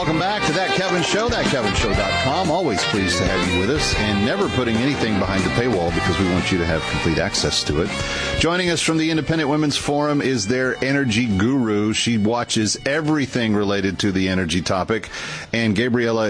Welcome back to That Kevin Show, thatkevinshow.com. Always pleased to have you with us and never putting anything behind the paywall because we want you to have complete access to it. Joining us from the Independent Women's Forum is their energy guru. She watches everything related to the energy topic. And Gabriella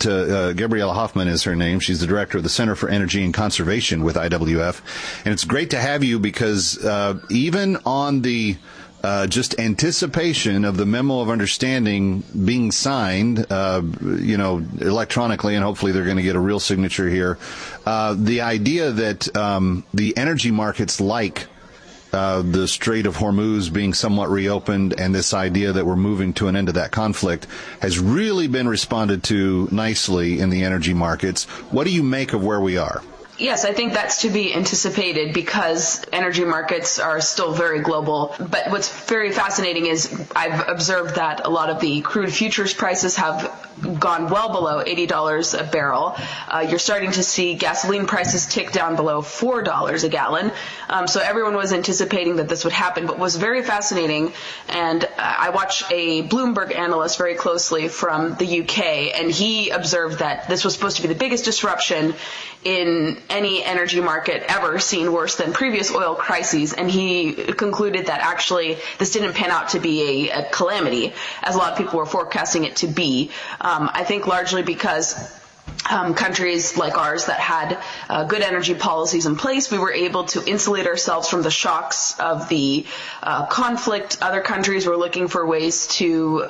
Hoffman is her name. She's the director of the Center for Energy and Conservation with IWF. And it's great to have you because even on the just anticipation of the memo of understanding being signed, electronically, and hopefully they're going to get a real signature here. The idea that the energy markets like the Strait of Hormuz being somewhat reopened and this idea that we're moving to an end of that conflict has really been responded to nicely in the energy markets. What do you make of where we are? Yes, I think that's to be anticipated because energy markets are still very global. But what's very fascinating is I've observed that a lot of the crude futures prices have gone well below $80 a barrel. You're starting to see gasoline prices tick down below $4 a gallon. So everyone was anticipating that this would happen. But what's very fascinating, and I watch a Bloomberg analyst very closely from the UK, and he observed that this was supposed to be the biggest disruption in any energy market ever seen, worse than previous oil crises, and he concluded that actually this didn't pan out to be a calamity, as a lot of people were forecasting it to be. I think largely because countries like ours that had good energy policies in place, we were able to insulate ourselves from the shocks of the conflict. Other countries were looking for ways to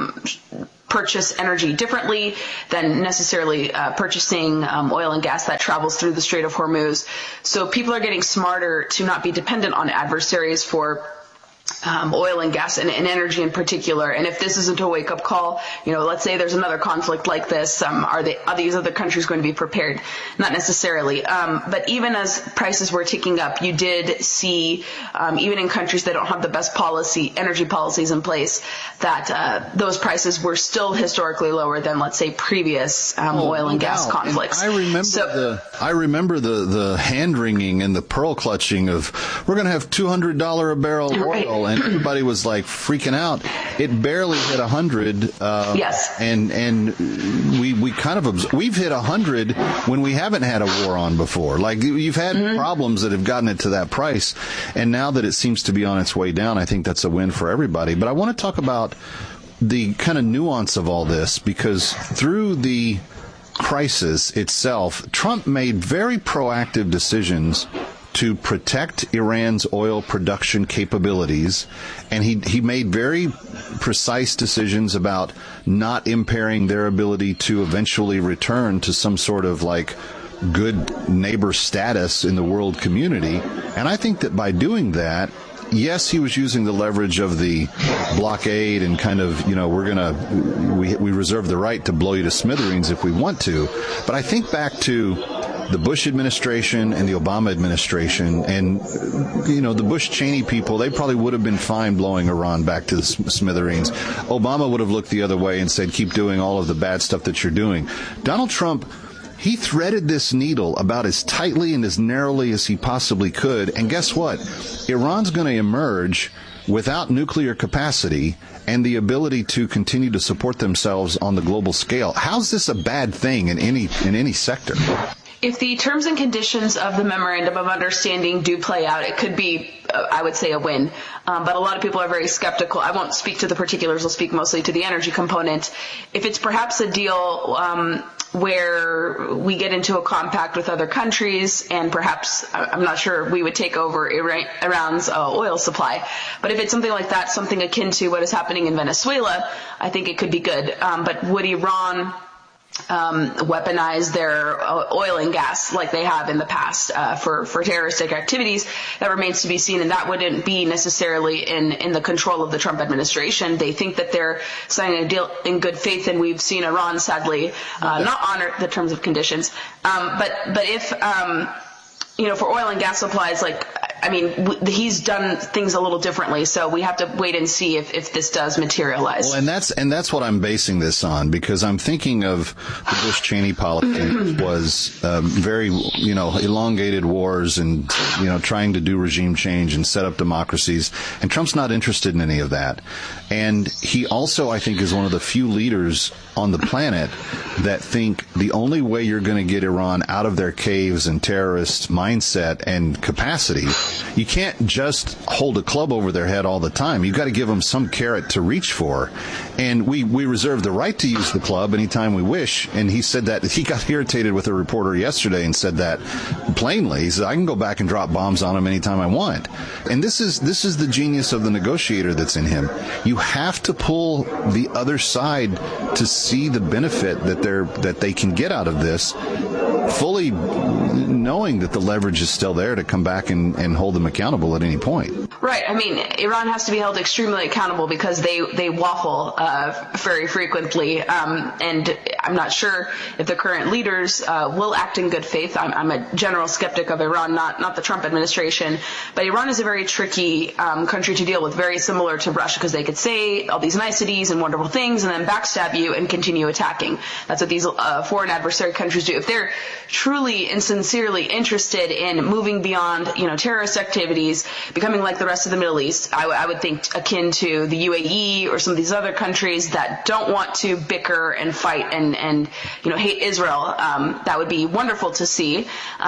purchase energy differently than necessarily purchasing oil and gas that travels through the Strait of Hormuz. So people are getting smarter to not be dependent on adversaries for oil and gas and energy in particular. And if this isn't a wake-up call, let's say there's another conflict like this, are these other countries going to be prepared? Not necessarily. But even as prices were ticking up, you did see, even in countries that don't have the best energy policies in place, that those prices were still historically lower than, let's say, previous oil and gas conflicts. And I remember the hand-wringing and the pearl-clutching of, we're going to have $200 a barrel oil. And everybody was like freaking out. It barely hit 100. Yes. And we've hit 100 when we haven't had a war on before. Like you've had problems that have gotten it to that price. And now that it seems to be on its way down, I think that's a win for everybody. But I want to talk about the kind of nuance of all this because through the crisis itself, Trump made very proactive decisions to protect Iran's oil production capabilities, and he made very precise decisions about not impairing their ability to eventually return to some sort of like good neighbor status in the world community. And I think that by doing that, yes, he was using the leverage of the blockade and kind of, we reserve the right to blow you to smithereens if we want to. But I think back to the Bush administration and the Obama administration and, the Bush-Cheney people, they probably would have been fine blowing Iran back to the smithereens. Obama would have looked the other way and said, keep doing all of the bad stuff that you're doing. Donald Trump, he threaded this needle about as tightly and as narrowly as he possibly could. And guess what? Iran's going to emerge without nuclear capacity and the ability to continue to support themselves on the global scale. How's this a bad thing in any sector? If the terms and conditions of the Memorandum of Understanding do play out, it could be, I would say, a win. But a lot of people are very skeptical. I won't speak to the particulars. I'll speak mostly to the energy component. If it's perhaps a deal where we get into a compact with other countries and perhaps, I'm not sure, we would take over Iran's oil supply. But if it's something like that, something akin to what is happening in Venezuela, I think it could be good. But would Iran weaponize their oil and gas like they have in the past for terroristic activities? That remains to be seen, and that wouldn't be necessarily in the control of the Trump administration. They think that they're signing a deal in good faith, and we've seen Iran sadly not honor the terms of conditions. But if for oil and gas supplies, like I mean, he's done things a little differently, so we have to wait and see if this does materialize. Well, and that's what I'm basing this on, because I'm thinking of the Bush-Cheney policy was very, elongated wars and, trying to do regime change and set up democracies. And Trump's not interested in any of that. And he also, I think, is one of the few leaders on the planet that think the only way you're going to get Iran out of their caves and terrorist mindset and capacity, you can't just hold a club over their head all the time. You've got to give them some carrot to reach for. And we reserve the right to use the club anytime we wish. And he said that he got irritated with a reporter yesterday and said that plainly. He said, I can go back and drop bombs on them anytime I want. And this is the genius of the negotiator that's in him. You have to pull the other side to see the benefit that they can get out of this, fully knowing that the leverage is still there to come back and hold them accountable at any point. Right. I mean, Iran has to be held extremely accountable because they waffle very frequently, and I'm not sure if the current leaders will act in good faith. I'm a general skeptic of Iran, not the Trump administration, but Iran is a very tricky country to deal with, very similar to Russia, because they could say all these niceties and wonderful things and then backstab you and continue attacking. That's what these foreign adversary countries do. If they're truly and sincerely interested in moving beyond, terrorist activities, becoming like the rest of the Middle East, I would think akin to the UAE or some of these other countries that don't want to bicker and fight and hate Israel. That would be wonderful to see.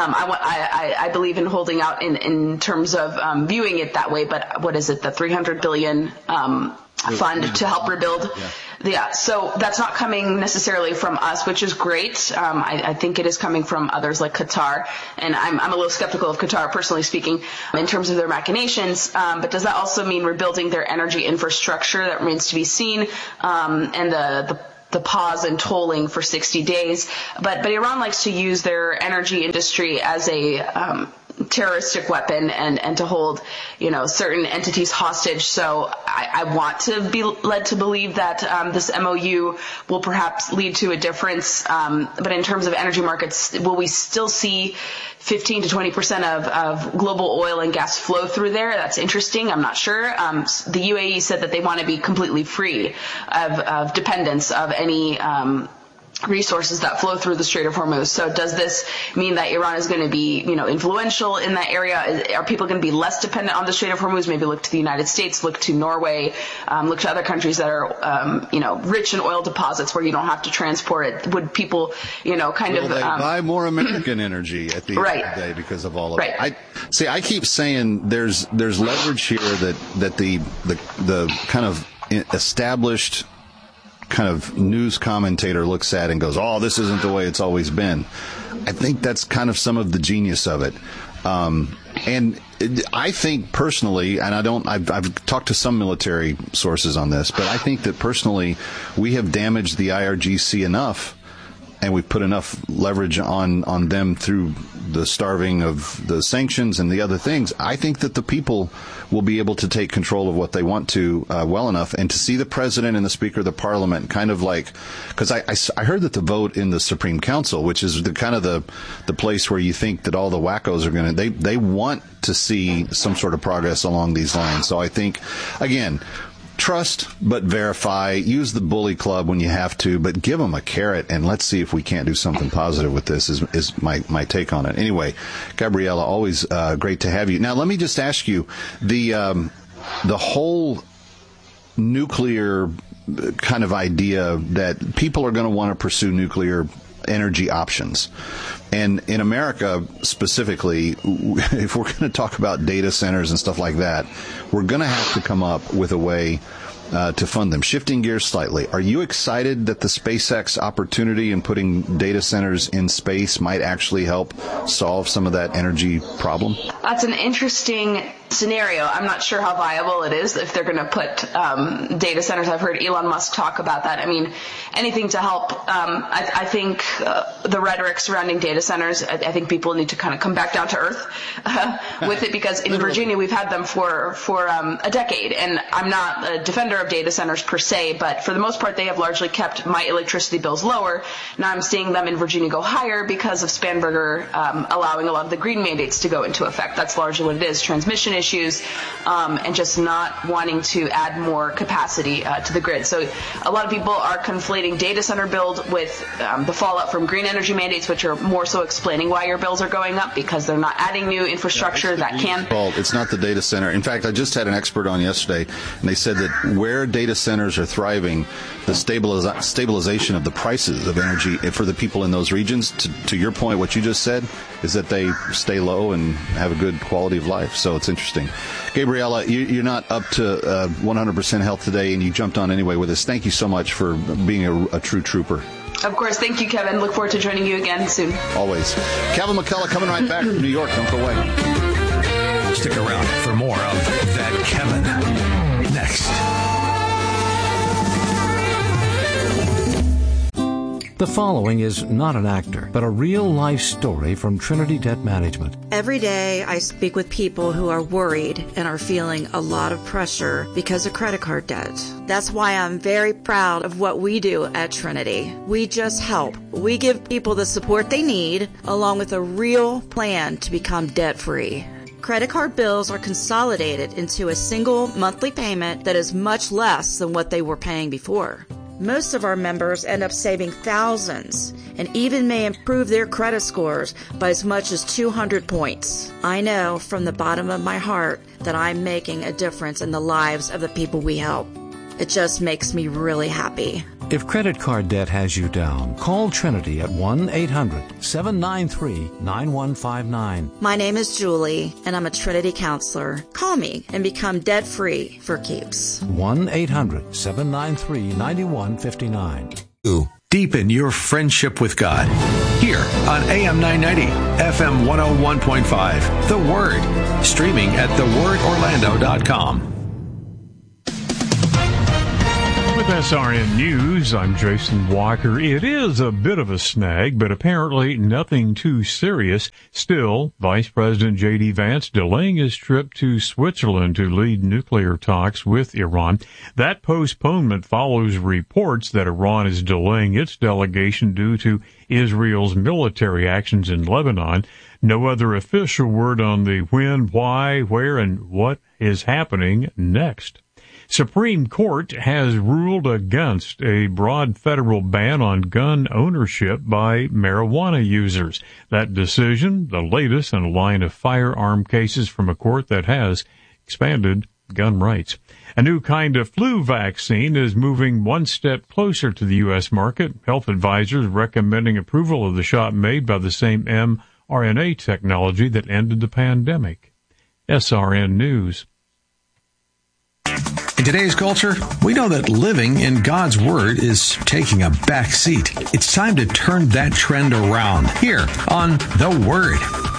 I believe in holding out in terms of viewing it that way. But what is it? The $300 billion fund to help rebuild. Yeah, so that's not coming necessarily from us, which is great. I think it is coming from others like Qatar, and I'm a little skeptical of Qatar, personally speaking, in terms of their machinations. But does that also mean rebuilding their energy infrastructure? That remains to be seen. And the pause and tolling for 60 days. But Iran likes to use their energy industry as a terroristic weapon and to hold, certain entities hostage. So I want to be led to believe that this MOU will perhaps lead to a difference. But in terms of energy markets, will we still see 15 to 20% of global oil and gas flow through there? That's interesting. I'm not sure. The UAE said that they want to be completely free of dependence of any resources that flow through the Strait of Hormuz. So does this mean that Iran is going to be, influential in that area? Are people going to be less dependent on the Strait of Hormuz? Maybe look to the United States, look to Norway, look to other countries that are, rich in oil deposits where you don't have to transport it. Would people, buy more American energy at the end of the day because of all of it? I keep saying there's leverage here that the kind of established kind of news commentator looks at and goes, oh, this isn't the way it's always been. I think that's kind of some of the genius of it. And I think personally, and I've talked to some military sources on this, but I think that personally we have damaged the IRGC enough, and we've put enough leverage on them through the starving of the sanctions and the other things. I think that the people will be able to take control of what they want to well enough, and to see the president and the speaker of the parliament kind of like, because I heard that the vote in the Supreme Council, which is the kind of the place where you think that all the wackos are going to, they want to see some sort of progress along these lines. So I think, again, trust but verify. Use the bully club when you have to, but give them a carrot, and let's see if we can't do something positive with this. Is my take on it. Anyway, Gabriela, always great to have you. Now, let me just ask you, the whole nuclear kind of idea that people are going to want to pursue nuclear energy options. And in America specifically, if we're going to talk about data centers and stuff like that, we're going to have to come up with a way to fund them. Shifting gears slightly, are you excited that the SpaceX opportunity in putting data centers in space might actually help solve some of that energy problem? That's an interesting scenario, I'm not sure how viable it is if they're going to put data centers. I've heard Elon Musk talk about that. I mean, anything to help. I think the rhetoric surrounding data centers, I think people need to kind of come back down to earth with it, because in Virginia we've had them for a decade, and I'm not a defender of data centers per se, but for the most part they have largely kept my electricity bills lower. Now I'm seeing them in Virginia go higher because of Spanberger allowing a lot of the green mandates to go into effect. That's largely what it is, transmission issues, and just not wanting to add more capacity to the grid. So a lot of people are conflating data center build with the fallout from green energy mandates, which are more so explaining why your bills are going up, because they're not adding new infrastructure that can. It's not the data center. In fact, I just had an expert on yesterday, and they said that where data centers are thriving, the stabilization of the prices of energy for the people in those regions, to your point, what you just said, is that they stay low and have a good quality of life. So it's interesting. Gabriella, you're not up to 100% health today, and you jumped on anyway with us. Thank you so much for being a true trooper. Of course. Thank you, Kevin. Look forward to joining you again soon. Always. Kevin McCullough coming right back from New York. Don't go away. Stick around for more of That Kevin next. The following is not an actor, but a real-life story from Trinity Debt Management. Every day I speak with people who are worried and are feeling a lot of pressure because of credit card debt. That's why I'm very proud of what we do at Trinity. We just help. We give people the support they need, along with a real plan to become debt-free. Credit card bills are consolidated into a single monthly payment that is much less than what they were paying before. Most of our members end up saving thousands and even may improve their credit scores by as much as 200 points. I know from the bottom of my heart that I'm making a difference in the lives of the people we help. It just makes me really happy. If credit card debt has you down, call Trinity at 1-800-793-9159. My name is Julie, and I'm a Trinity counselor. Call me and become debt-free for keeps. 1-800-793-9159. Deepen your friendship with God. Here on AM 990, FM 101.5, The Word. Streaming at thewordorlando.com. With SRN News, I'm Jason Walker. It is a bit of a snag, but apparently nothing too serious. Still, Vice President J.D. Vance delaying his trip to Switzerland to lead nuclear talks with Iran. That postponement follows reports that Iran is delaying its delegation due to Israel's military actions in Lebanon. No other official word on the when, why, where, and what is happening next. Supreme Court has ruled against a broad federal ban on gun ownership by marijuana users. That decision, the latest in a line of firearm cases from a court that has expanded gun rights. A new kind of flu vaccine is moving one step closer to the U.S. market. Health advisors recommending approval of the shot made by the same mRNA technology that ended the pandemic. SRN News. In today's culture, we know that living in God's Word is taking a back seat. It's time to turn that trend around here on The Word.